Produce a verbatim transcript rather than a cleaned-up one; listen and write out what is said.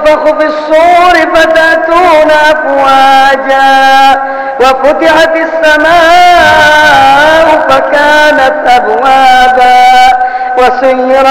ينفخ في الصور فتأتون أفواجا وفتحت السماء فكانت أبوابا وسيرت